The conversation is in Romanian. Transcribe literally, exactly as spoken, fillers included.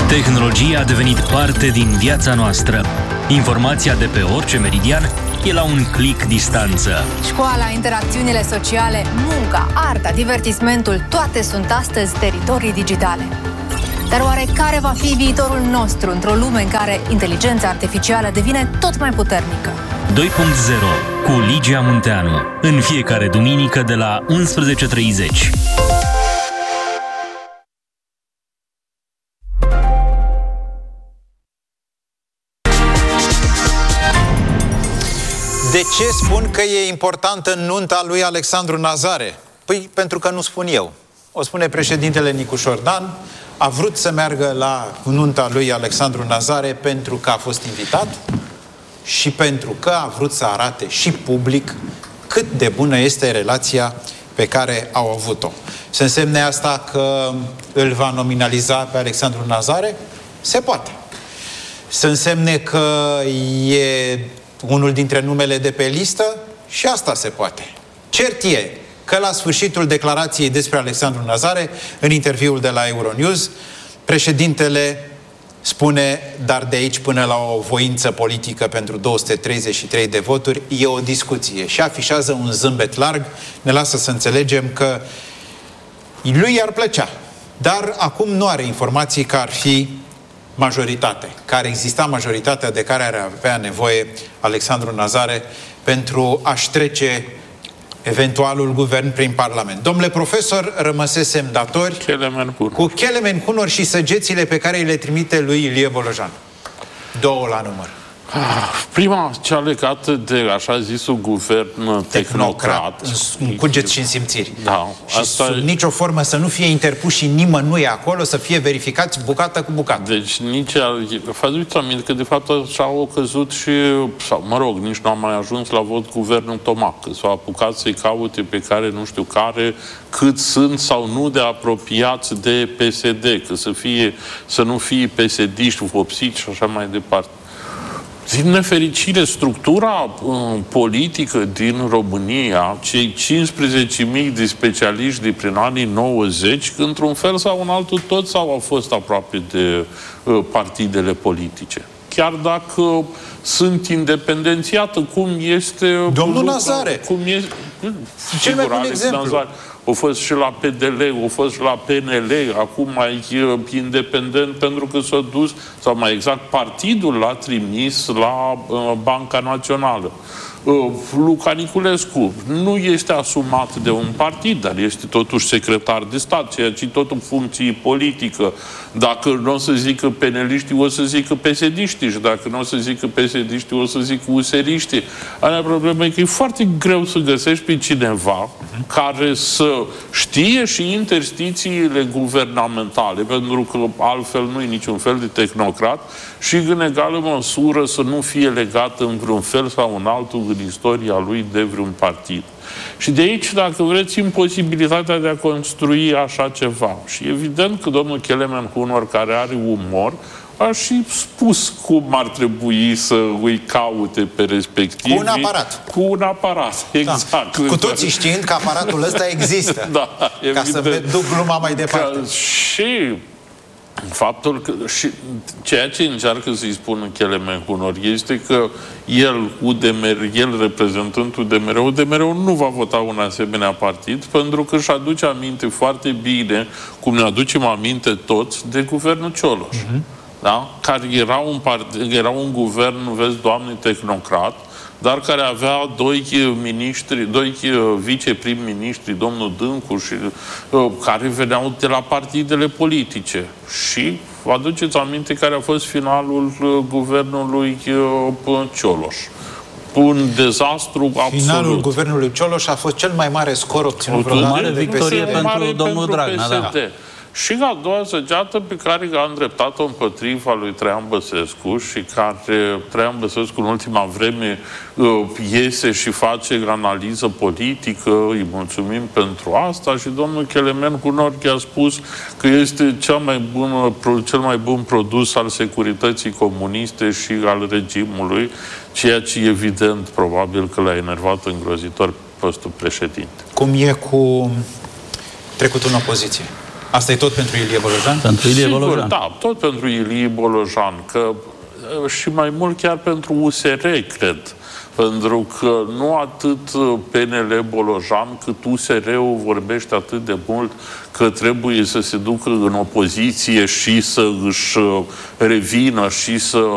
Tehnologia a devenit parte din viața noastră. Informația de pe orice meridian e la un click distanță. Școala, interacțiunile sociale, munca, arta, divertismentul, toate sunt astăzi teritorii digitale. Dar oare care va fi viitorul nostru într-o lume în care inteligența artificială devine tot mai puternică? doi punct zero cu Ligia Munteanu. În fiecare duminică de la unsprezece și treizeci. De ce spun că e importantă nunta lui Alexandru Nazare? Păi pentru că nu spun eu. O spune președintele Nicușor Dan. A vrut să meargă la nunta lui Alexandru Nazare pentru că a fost invitat și pentru că a vrut să arate și public cât de bună este relația pe care au avut-o. Se însemne asta că îl va nominaliza pe Alexandru Nazare? Se poate. Se însemne că e unul dintre numele de pe listă? Și asta se poate. Cert e că la sfârșitul declarației despre Alexandru Nazare, în interviul de la Euronews, președintele spune, dar de aici până la o voință politică pentru două sute treizeci și trei de voturi, e o discuție. Și afișează un zâmbet larg, ne lasă să înțelegem că lui i-ar plăcea. Dar acum nu are informații că ar fi majoritate, că ar exista majoritatea de care ar avea nevoie Alexandru Nazare pentru a-și trece eventualul guvern prin Parlament. Domnule profesor, rămăsesem datori Kelemen cu Kelemen Hunor și săgețile pe care îi le trimite lui Ilie Bolojan. Două la număr. Prima, cea legată de așa zisul guvern tehnocrat. În cuget și în simțiri. Da, și asta sub e... nicio formă să nu fie interpuși nimănui acolo, să fie verificați bucată cu bucată. Deci nici... Faceți aminte că de fapt așa au căzut și... Sau, mă rog, nici nu am mai ajuns la vot guvernul Tomac, că s-au apucat să-i caute pe care nu știu care, cât sunt sau nu de apropiați de P S D, că să, fie, să nu fie P S D-ști vopsiți și așa mai departe. Din nefericire, structura uh, politică din România, cei cincisprezece mii de specialiști de prin anii nouăzeci, într-un fel sau în altul, toți au fost aproape de uh, partidele politice. Chiar dacă sunt independenți, iată cum este... Domnul Nazare! Cum este... Cel mai bun exemplu. Nazare. O fost și la P D L, o fost și la P N L, acum mai uh, independent pentru că s-a dus, sau mai exact, partidul l-a trimis la uh, Banca Națională. Uh, Luca Niculescu nu este asumat de un partid, dar este totuși secretar de stat, ceea ce tot în funcție politică. Dacă nu o să zică peneliștii, o să zică P S D-știi, și dacă nu o să zică P S D-știi, o să zică U S R-știi. Alea problema e că e foarte greu să găsești pe cineva care să știe și interstițiile guvernamentale, pentru că altfel nu e niciun fel de tehnocrat, și în egală măsură să nu fie legat în vreun fel sau în altul în istoria lui de vreun partid. Și de aici, dacă vreți, imposibilitatea de a construi așa ceva. Și evident că domnul Kelemen Hunor, care are umor, a și spus cum ar trebui să îi caute pe respectiv. Cu un aparat. Cu un aparat, exact. Da. Cu toții știind că aparatul ăsta există. Da, ca evident. Să duc gluma mai departe. Ca și faptul că și ceea ce încearcă să-i spună Kelemen Hunor este că el, U D M R, el reprezentând U D M R, U D M R nu va vota un asemenea partid pentru că își aduce aminte foarte bine, cum ne aducem aminte toți, de guvernul Cioloș. Uh-huh. Da? Care era un, part... era un guvern, vezi, Doamne, tehnocrat, dar care avea doi miniștri, doi viceprim-ministri, domnul Dâncu, și, uh, care veneau de la partidele politice. Și vă aduceți aminte care a fost finalul uh, guvernului uh, Cioloș. Un dezastru absolut. Finalul guvernului Cioloș a fost cel mai mare scor obținut vreodată. Mare victorie pentru domnul Dragnea, da. Și a doua săgeată pe care a îndreptat-o împotriva lui Traian Băsescu și care Traian Băsescu în ultima vreme uh, iese și face analiză politică, îi mulțumim pentru asta, și domnul Kelemen Hunor a spus că este cel mai bun, cel mai bun produs al securității comuniste și al regimului, ceea ce evident probabil că l-a enervat îngrozitor postul președinte. Cum e cu trecutul în opoziție? Asta e tot pentru Ilie Bolojan? Pentru Ilie Sigur, Bolojan. da, tot pentru Ilie Bolojan, că și mai mult chiar pentru U S R, cred. Pentru că nu atât P N L Bolojan, cât U S R-ul vorbește atât de mult că trebuie să se ducă în opoziție și să își revină și să